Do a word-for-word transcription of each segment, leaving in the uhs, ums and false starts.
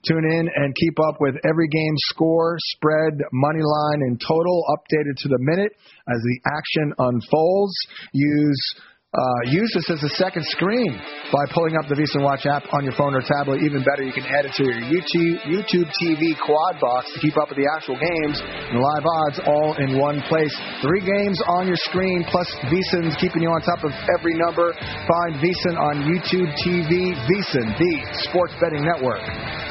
Tune in and keep up with every game score, spread, money line, and total updated to the minute as the action unfolds. Use Uh, use this as a second screen by pulling up the VSiN Watch app on your phone or tablet. Even better, you can add it to your YouTube, YouTube T V quad box to keep up with the actual games and live odds all in one place. Three games on your screen, plus VSiN's keeping you on top of every number. Find VSiN on YouTube T V. VSiN, the sports betting network.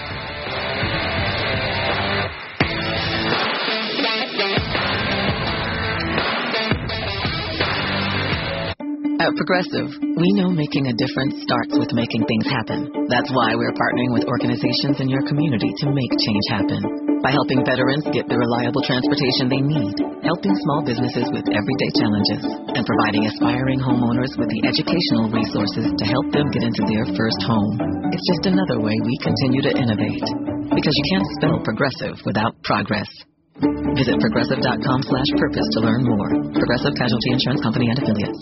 At Progressive, we know making a difference starts with making things happen. That's why we're partnering with organizations in your community to make change happen. By helping veterans get the reliable transportation they need, helping small businesses with everyday challenges, and providing aspiring homeowners with the educational resources to help them get into their first home. It's just another way we continue to innovate. Because you can't spell Progressive without progress. Visit progressive.com slash purpose to learn more. Progressive Casualty Insurance Company and Affiliates.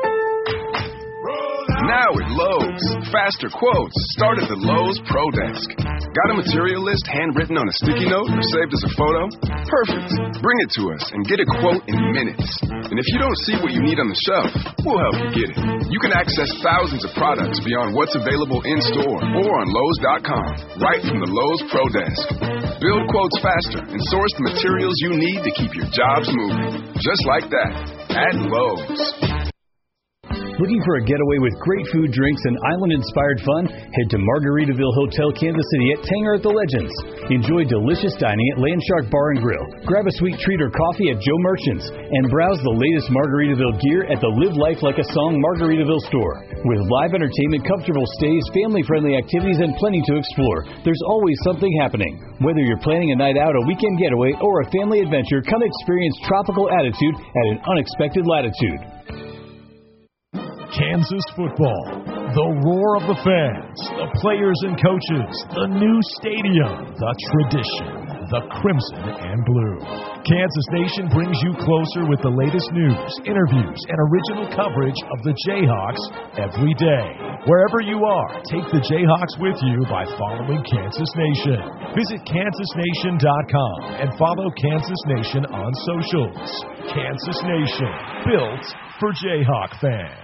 Now at Lowe's, faster quotes start at the Lowe's Pro Desk. Got a material list handwritten on a sticky note or saved as a photo? Perfect. Bring it to us and get a quote in minutes. And if you don't see what you need on the shelf, we'll help you get it. You can access thousands of products beyond what's available in store or on Lowe's dot com, right from the Lowe's Pro Desk. Build quotes faster and source the materials you need to keep your jobs moving. Just like that, at Lowe's. Looking for a getaway with great food, drinks, and island-inspired fun? Head to Margaritaville Hotel Kansas City at Tanger at the Legends. Enjoy delicious dining at Landshark Bar and Grill. Grab a sweet treat or coffee at Joe Merchant's. And browse the latest Margaritaville gear at the Live Life Like a Song Margaritaville store. With live entertainment, comfortable stays, family-friendly activities, and plenty to explore, there's always something happening. Whether you're planning a night out, a weekend getaway, or a family adventure, come experience tropical attitude at an unexpected latitude. Kansas football, the roar of the fans, the players and coaches, the new stadium, the tradition, the crimson and blue. Kansas Nation brings you closer with the latest news, interviews, and original coverage of the Jayhawks every day. Wherever you are, take the Jayhawks with you by following Kansas Nation. Visit kansas nation dot com and follow Kansas Nation on socials. Kansas Nation, built for Jayhawk fans.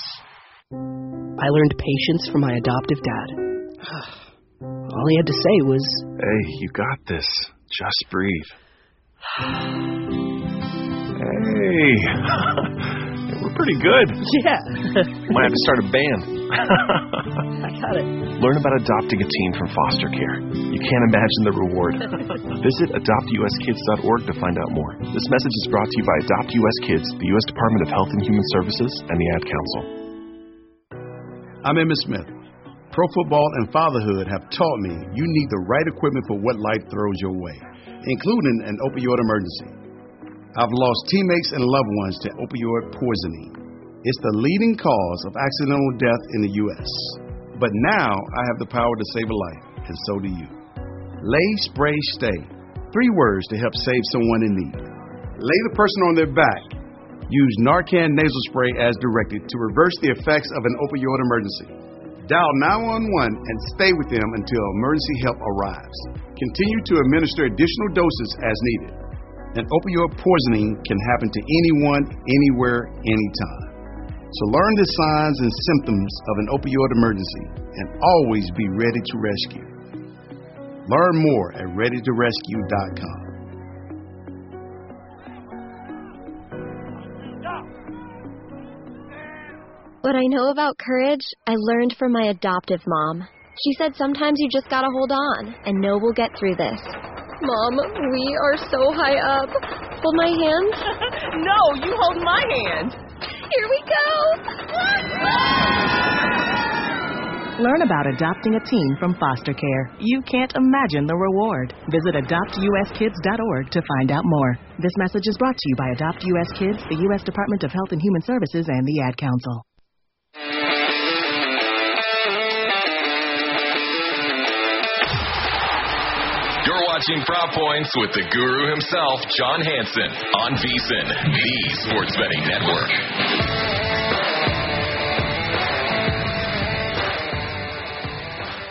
I learned patience from my adoptive dad. All he had to say was, "Hey, you got this. Just breathe." Hey, we're pretty good. Yeah. Might have to start a band. I got it. Learn about adopting a teen from foster care. You can't imagine the reward. Visit adopt u s kids dot org to find out more. This message is brought to you by Adopt U S Kids, the U S Department of Health and Human Services, and the Ad Council. I'm Emmitt Smith. Pro football and fatherhood have taught me you need the right equipment for what life throws your way, including an opioid emergency. I've lost teammates and loved ones to opioid poisoning. It's the leading cause of accidental death in the U S. But now I have the power to save a life, and so do you. Lay, spray, stay. Three words to help save someone in need. Lay the person on their back. Use Narcan nasal spray as directed to reverse the effects of an opioid emergency. Dial nine one one and stay with them until emergency help arrives. Continue to administer additional doses as needed. An opioid poisoning can happen to anyone, anywhere, anytime. So learn the signs and symptoms of an opioid emergency and always be ready to rescue. Learn more at ready to rescue dot com. What I know about courage, I learned from my adoptive mom. She said sometimes you just gotta hold on and know we'll get through this. Mom, we are so high up. Hold my hand. No, you hold my hand. Here we go. Learn about adopting a teen from foster care. You can't imagine the reward. Visit adopt u s kids dot org to find out more. This message is brought to you by Adopt U S Kids, the U S Department of Health and Human Services, and the Ad Council. You're watching Prop Points with the guru himself, John Hansen, on VSiN, the Sports Betting Network.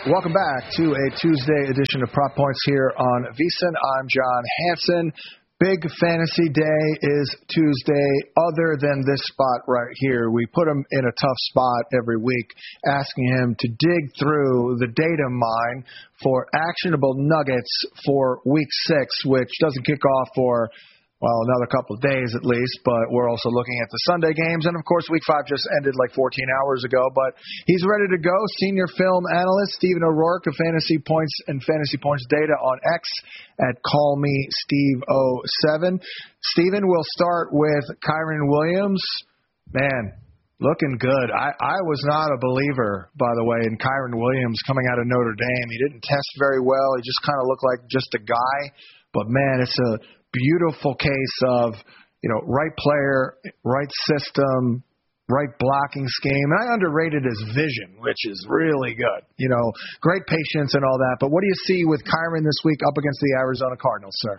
Welcome back to a Tuesday edition of Prop Points here on VSiN. I'm John Hansen. Big fantasy day is Tuesday. Other than this spot right here, we put him in a tough spot every week, asking him to dig through the data mine for actionable nuggets for week six, which doesn't kick off for, well, another couple of days at least, but we're also looking at the Sunday games. And, of course, week five just ended like fourteen hours ago, but he's ready to go. Senior film analyst Stephen O'Rourke of Fantasy Points and Fantasy Points Data on X at Call Me Steve oh seven. Stephen, we'll start with Kyren Williams. Man, looking good. I, I was not a believer, by the way, in Kyren Williams coming out of Notre Dame. He didn't test very well. He just kind of looked like just a guy. But, man, it's a beautiful case of, you know, right player, right system, right blocking scheme. And I underrated his vision, which is really good. You know, great patience and all that. But what do you see with Kyren this week up against the Arizona Cardinals, sir?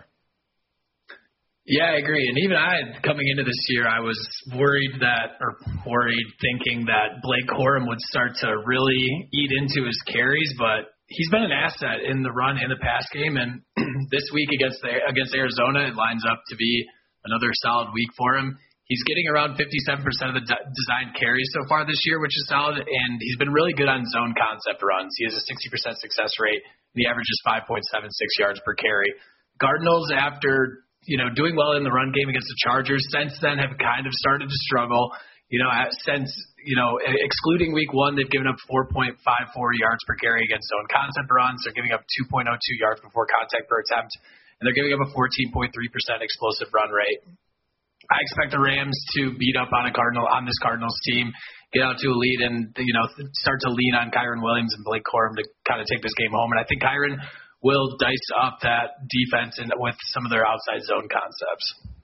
Yeah, I agree. And even I, coming into this year, I was worried that, or worried thinking that Blake Corum would start to really eat into his carries, but he's been an asset in the run and the pass game, and this week against the, against Arizona, it lines up to be another solid week for him. He's getting around fifty-seven percent of the de- designed carries so far this year, which is solid, and he's been really good on zone concept runs. He has a sixty percent success rate, and he averages five point seven six yards per carry. Cardinals, after you know doing well in the run game against the Chargers, since then have kind of started to struggle. You know, since, you know, excluding week one, they've given up four point five four yards per carry against zone concept runs. They're giving up two point oh two yards before contact per attempt, and they're giving up a fourteen point three percent explosive run rate. I expect the Rams to beat up on a Cardinal on this Cardinals team, get out to a lead, and, you know, start to lean on Kyren Williams and Blake Corum to kind of take this game home. And I think Kyren will dice up that defense and with some of their outside zone concepts.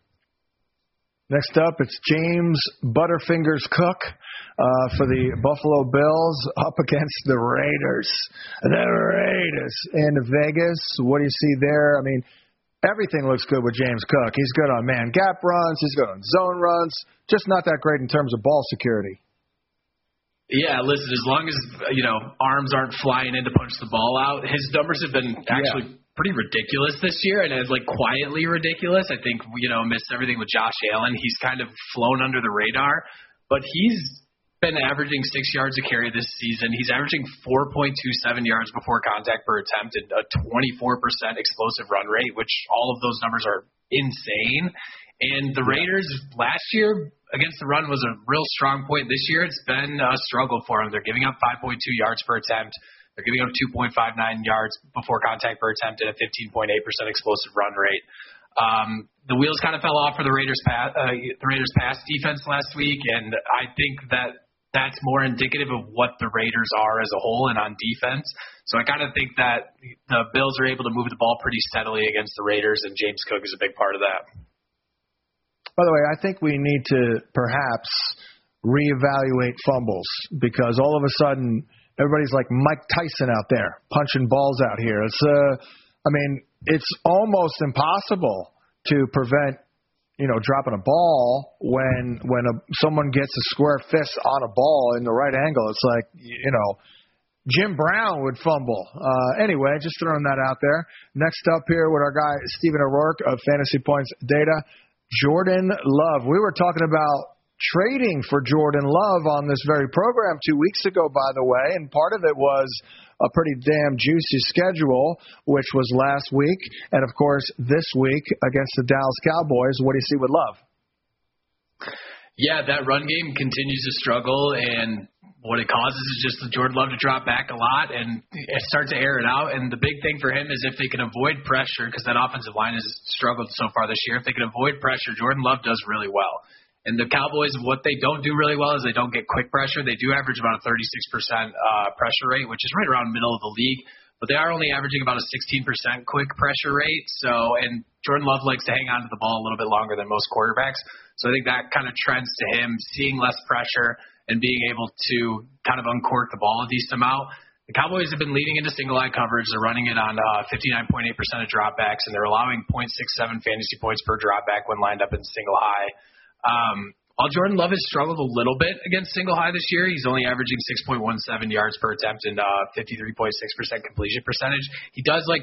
Next up, it's James Butterfingers Cook uh, for the Buffalo Bills up against the Raiders. The Raiders in Vegas. What do you see there? I mean, everything looks good with James Cook. He's good on man gap runs. He's good on zone runs. Just not that great in terms of ball security. Yeah, listen, as long as, you know, arms aren't flying in to punch the ball out, his numbers have been actually yeah. pretty ridiculous this year, and it's like quietly ridiculous. I think, you know, amidst everything with Josh Allen, he's kind of flown under the radar, but he's been averaging six yards a carry this season. He's averaging four point two seven yards before contact per attempt and a twenty-four percent explosive run rate, which all of those numbers are insane. And the Raiders last year against the run was a real strong point. This year it's been a struggle for them. They're giving up five point two yards per attempt. They're giving up two point five nine yards before contact per attempt and a fifteen point eight percent explosive run rate. Um, the wheels kind of fell off for the Raiders pass, uh, the Raiders pass defense last week, and I think that that's more indicative of what the Raiders are as a whole and on defense. So I kind of think that the Bills are able to move the ball pretty steadily against the Raiders, and James Cook is a big part of that. By the way, I think we need to perhaps reevaluate fumbles because all of a sudden everybody's like Mike Tyson out there punching balls out here. It's, uh, I mean, it's almost impossible to prevent, you know, dropping a ball when when a, someone gets a square fist on a ball in the right angle. It's like, you know, Jim Brown would fumble. Uh, anyway, just throwing that out there. Next up here with our guy Stephen O'Rourke of Fantasy Points Data. Jordan Love. We were talking about trading for Jordan Love on this very program two weeks ago, by the way, and part of it was a pretty damn juicy schedule, which was last week, and, of course, this week against the Dallas Cowboys. What do you see with Love? Yeah, that run game continues to struggle, and what it causes is just Jordan Love to drop back a lot and start to air it out. And the big thing for him is if they can avoid pressure, because that offensive line has struggled so far this year, if they can avoid pressure, Jordan Love does really well. And the Cowboys, what they don't do really well is they don't get quick pressure. They do average about a thirty-six percent uh, pressure rate, which is right around middle of the league. But they are only averaging about a sixteen percent quick pressure rate. So, and Jordan Love likes to hang on to the ball a little bit longer than most quarterbacks. So I think that kind of trends to him, seeing less pressure and being able to kind of uncork the ball a decent amount. The Cowboys have been leading into single-eye coverage. They're running it on uh, fifty-nine point eight percent of dropbacks, and they're allowing point six seven fantasy points per dropback when lined up in single-eye. Um, While Jordan Love has struggled a little bit against single high this year, he's only averaging six point one seven yards per attempt and uh, fifty-three point six percent completion percentage. He does like